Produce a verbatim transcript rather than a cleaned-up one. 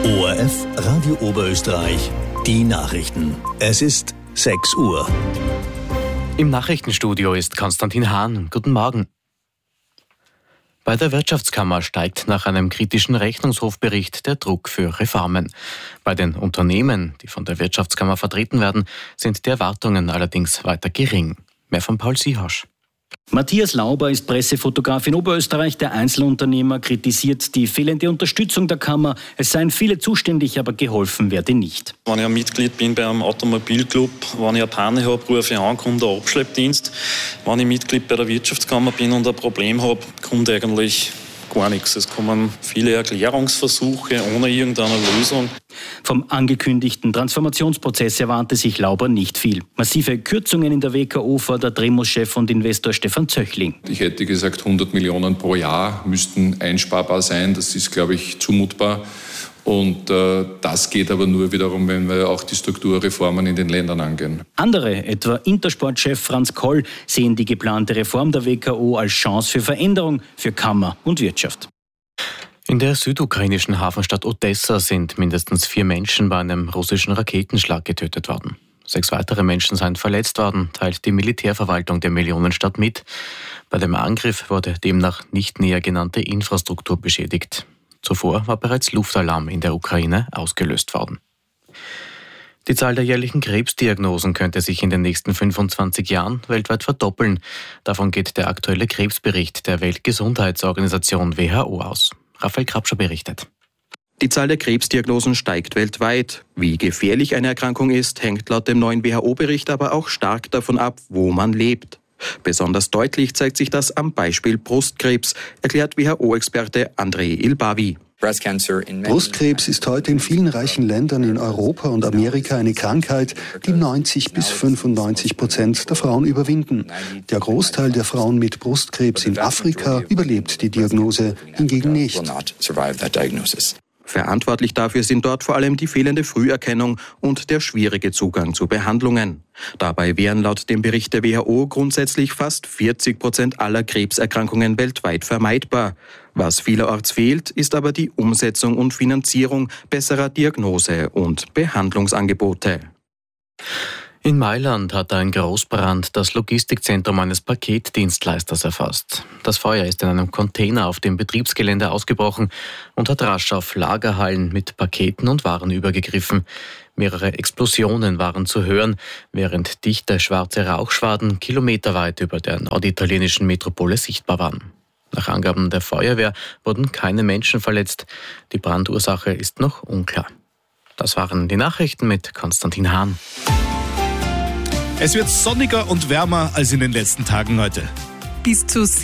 O R F Radio Oberösterreich, die Nachrichten. Es ist sechs Uhr. Im Nachrichtenstudio ist Konstantin Hahn. Guten Morgen. Bei der Wirtschaftskammer steigt nach einem kritischen Rechnungshofbericht der Druck für Reformen. Bei den Unternehmen, die von der Wirtschaftskammer vertreten werden, sind die Erwartungen allerdings weiter gering. Mehr von Paul Siehasch. Matthias Lauber ist Pressefotograf in Oberösterreich. Der Einzelunternehmer kritisiert die fehlende Unterstützung der Kammer. Es seien viele zuständig, aber geholfen werde nicht. Wenn ich ein Mitglied bin bei einem Automobilclub, wenn ich eine Panne habe, rufe ich an, kommt der Abschleppdienst. Wenn ich Mitglied bei der Wirtschaftskammer bin und ein Problem habe, kommt eigentlich gar nichts. Es kommen viele Erklärungsversuche ohne irgendeine Lösung. Vom angekündigten Transformationsprozess erwarte sich Lauber nicht viel. Massive Kürzungen in der W K O fordert Remus-Chef und Investor Stefan Zöchling. Ich hätte gesagt, hundert Millionen pro Jahr müssten einsparbar sein. Das ist, glaube ich, zumutbar. Und äh, das geht aber nur wiederum, wenn wir auch die Strukturreformen in den Ländern angehen. Andere, etwa Intersport-Chef Franz Koll, sehen die geplante Reform der W K O als Chance für Veränderung für Kammer und Wirtschaft. In der südukrainischen Hafenstadt Odessa sind mindestens vier Menschen bei einem russischen Raketenschlag getötet worden. Sechs weitere Menschen seien verletzt worden, teilt die Militärverwaltung der Millionenstadt mit. Bei dem Angriff wurde demnach nicht näher genannte Infrastruktur beschädigt. Zuvor war bereits Luftalarm in der Ukraine ausgelöst worden. Die Zahl der jährlichen Krebsdiagnosen könnte sich in den nächsten fünfundzwanzig Jahren weltweit verdoppeln. Davon geht der aktuelle Krebsbericht der Weltgesundheitsorganisation W H O aus. Raphael Krapscher berichtet. Die Zahl der Krebsdiagnosen steigt weltweit. Wie gefährlich eine Erkrankung ist, hängt laut dem neuen W H O-Bericht aber auch stark davon ab, wo man lebt. Besonders deutlich zeigt sich das am Beispiel Brustkrebs, erklärt W H O-Experte Andrei Ilbavi. Brustkrebs ist heute in vielen reichen Ländern in Europa und Amerika eine Krankheit, die neunzig bis fünfundneunzig Prozent der Frauen überwinden. Der Großteil der Frauen mit Brustkrebs in Afrika überlebt die Diagnose hingegen nicht. Verantwortlich dafür sind dort vor allem die fehlende Früherkennung und der schwierige Zugang zu Behandlungen. Dabei wären laut dem Bericht der W H O grundsätzlich fast vierzig Prozent aller Krebserkrankungen weltweit vermeidbar. Was vielerorts fehlt, ist aber die Umsetzung und Finanzierung besserer Diagnose- und Behandlungsangebote. In Mailand hat ein Großbrand das Logistikzentrum eines Paketdienstleisters erfasst. Das Feuer ist in einem Container auf dem Betriebsgelände ausgebrochen und hat rasch auf Lagerhallen mit Paketen und Waren übergegriffen. Mehrere Explosionen waren zu hören, während dichte schwarze Rauchschwaden kilometerweit über der norditalienischen Metropole sichtbar waren. Nach Angaben der Feuerwehr wurden keine Menschen verletzt. Die Brandursache ist noch unklar. Das waren die Nachrichten mit Konstantin Hahn. Es wird sonniger und wärmer als in den letzten Tagen heute. Bis zu